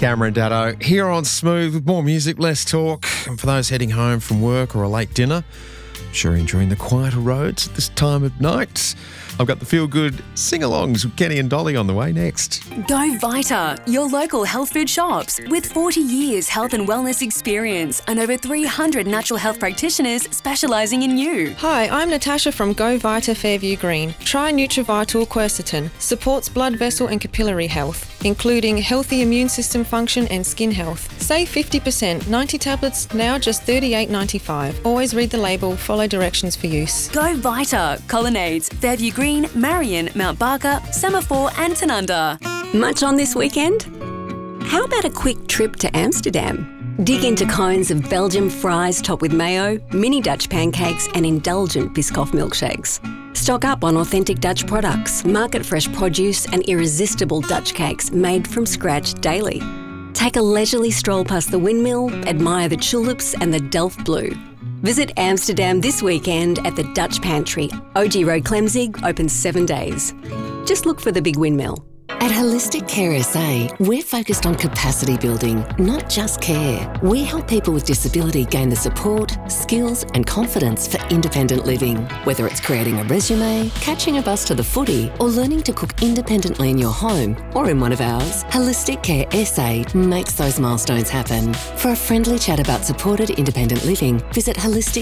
Cameron Daddo here on Smooth with more music, less talk. And for those heading home from work or a late dinner, I'm sure you're enjoying the quieter roads at this time of night. I've got the feel-good sing-alongs with Kenny and Dolly on the way next. Go Vita, your local health food shops. With 40 years health and wellness experience and over 300 natural health practitioners specialising in you. Hi, I'm Natasha from Go Vita Fairview Green. Try Nutrivital Quercetin. Supports blood vessel and capillary health, including healthy immune system function and skin health. Save 50%, 90 tablets, now just $38.95. Always read the label, follow directions for use. Go Vita, Colonnades, Fairview Green, Marion, Mount Barker, Semaphore and Tanunda. Much on this weekend? How about a quick trip to Amsterdam? Dig into cones of Belgian fries topped with mayo, mini Dutch pancakes and indulgent Biscoff milkshakes. Stock up on authentic Dutch products, market-fresh produce and irresistible Dutch cakes made from scratch daily. Take a leisurely stroll past the windmill, admire the tulips and the Delft Blue. Visit Amsterdam this weekend at the Dutch Pantry, OG Road Clemzig, open 7 days. Just look for the big windmill. At Holistic Care SA, we're focused on capacity building, not just care. We help people with disability gain the support, skills and confidence for independent living. Whether it's creating a resume, catching a bus to the footy, or learning to cook independently in your home or in one of ours, Holistic Care SA makes those milestones happen. For a friendly chat about supported independent living, visit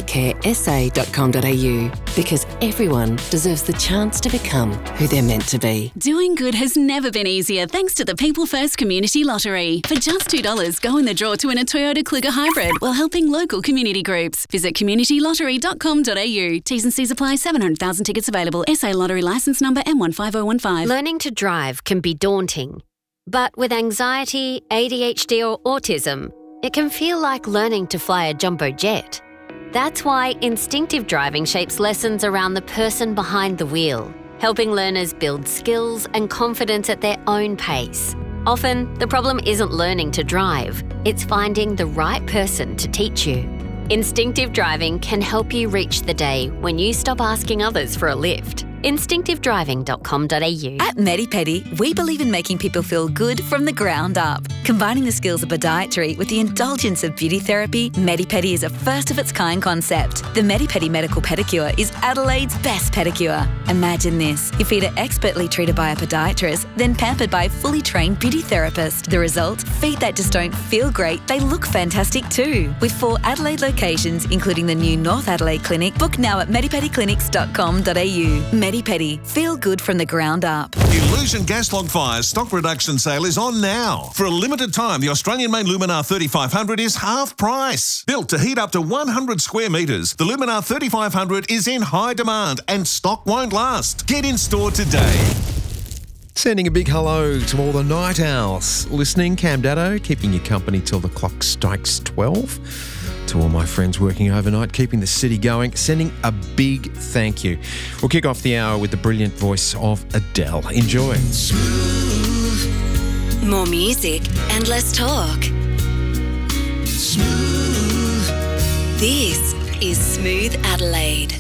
holisticcaresa.com.au, because everyone deserves the chance to become who they're meant to be. Doing good has never been easier thanks to the People First Community Lottery. For just $2, go in the draw to win a Toyota Kluger Hybrid while helping local community groups. Visit communitylottery.com.au. T's and C's apply. 700,000 tickets available. SA Lottery licence number M15015. Learning to drive can be daunting. But with anxiety, ADHD or autism, it can feel like learning to fly a jumbo jet. That's why instinctive driving shapes lessons around the person behind the wheel, helping learners build skills and confidence at their own pace. Often, the problem isn't learning to drive, it's finding the right person to teach you. Instinctive driving can help you reach the day when you stop asking others for a lift. Instinctivedriving.com.au. At MediPedi, we believe in making people feel good from the ground up. Combining the skills of podiatry with the indulgence of beauty therapy, MediPedi is a first-of-its-kind concept. The MediPedi Medical Pedicure is Adelaide's best pedicure. Imagine this: your feet are expertly treated by a podiatrist, then pampered by a fully trained beauty therapist. The result? Feet that just don't feel great, they look fantastic too. With 4 Adelaide locations, including the new North Adelaide Clinic, book now at medipediclinics.com.au. MediPedi. Feel good from the ground up. Illusion Gas Log Fire's stock reduction sale is on now. For a limited time, the Australian-made Luminar 3500 is half price. Built to heat up to 100 square metres, the Luminar 3500 is in high demand and stock won't last. Get in store today. Sending a big hello to all the night owls listening. Cam Daddo, keeping you company till the clock strikes 12. To all my friends working overnight, keeping the city going, sending a big thank you. We'll kick off the hour with the brilliant voice of Adele. Enjoy. Smooth. More music and less talk. Smooth. This is Smooth Adelaide.